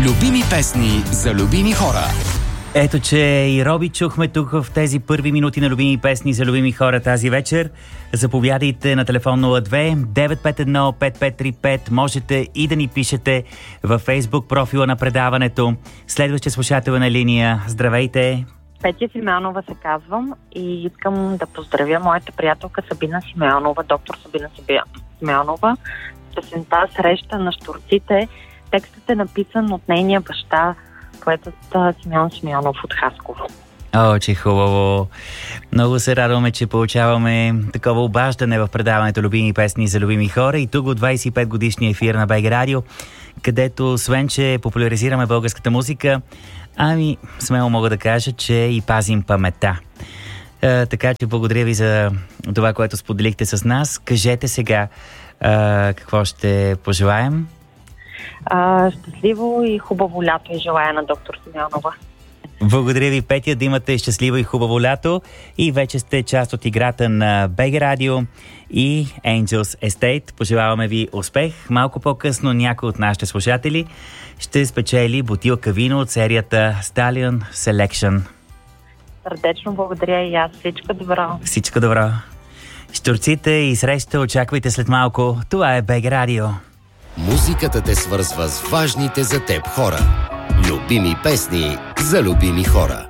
Любими песни за любими хора. Ето, че и Роби чухме тук в тези първи минути на любими песни за любими хора тази вечер. Заповядайте на телефон 02-951-5535. Можете и да ни пишете във Фейсбук профила на предаването. Следващия слушател на линия. Здравейте! Петя Симеонова се казвам и искам да поздравя моята приятелка Сабина Симеонова, доктор Сабина Симеонова. Песента "Среща на щурците", текстът е написан от нейния баща, поетът Симеон Симеонов от Хасково. О, че хубаво! Много се радваме, че получаваме такова обаждане в предаването "Любими песни за любими хора" и тук от 25 годишния ефир на БГ Радио, където освен, че популяризираме българската музика, смело мога да кажа, че и пазим паметта. Така че благодаря ви за това, което споделихте с нас. Кажете сега какво ще пожелаем. Щастливо и хубаво лято и желая на доктор Симеонова. Благодаря ви, Петя, да имате щастливо и хубаво лято и вече сте част от играта на БГ Радио и Angels Estate. Пожелаваме ви успех. Малко по-късно някой от нашите слушатели ще спечели бутилка вино от серията Stallion Selection. Сърдечно благодаря и аз. Всичко добро. Всичко добро. Щурците и среща очаквайте след малко. Това е БГ Радио. Музиката те свързва с важните за теб хора. Любими песни за любими хора.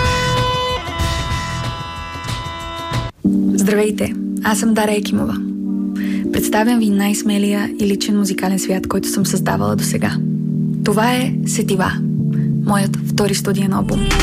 Здравейте, аз съм Дара Екимова. Представям ви най-смелия и личен музикален свят, който съм създавала досега. Това е "Сетива", моят втори студиен албум.